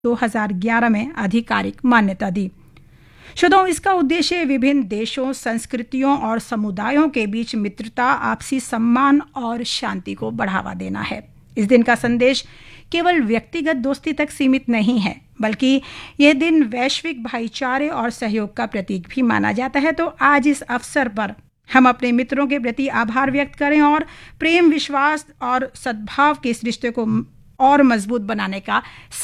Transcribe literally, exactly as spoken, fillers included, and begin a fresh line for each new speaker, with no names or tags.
दो हज़ार ग्यारह में आधिकारिक मान्यता दी। श्रोताओ, इसका उद्देश्य विभिन्न देशों, संस्कृतियों और समुदायों के बीच मित्रता, आपसी सम्मान और शांति को बढ़ावा देना है। इस दिन का संदेश केवल व्यक्तिगत दोस्ती तक सीमित नहीं है, बल्कि यह दिन वैश्विक भाईचारे और सहयोग का प्रतीक भी माना जाता है। तो आज इस अवसर पर हम अपने मित्रों के प्रति आभार व्यक्त करें और प्रेम, विश्वास और सद्भाव के इस रिश्ते को और मजबूत बनाने का